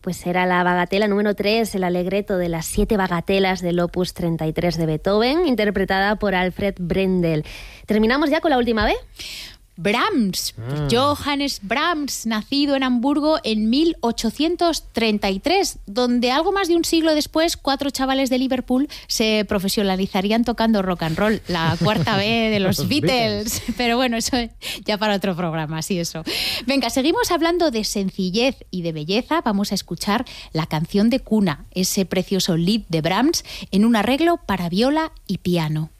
Pues era la bagatela número 3, el Allegretto de las 7 bagatelas del Opus 33 de Beethoven, interpretada por Alfred Brendel. ¿Terminamos ya con la última B? Brahms, Johannes Brahms, nacido en Hamburgo en 1833, donde algo más de un siglo después 4 chavales de Liverpool se profesionalizarían tocando rock and roll, la cuarta B de los Beatles. Pero bueno, eso ya para otro programa, sí, eso. Venga, seguimos hablando de sencillez y de belleza. Vamos a escuchar la canción de cuna, ese precioso lied de Brahms en un arreglo para viola y piano.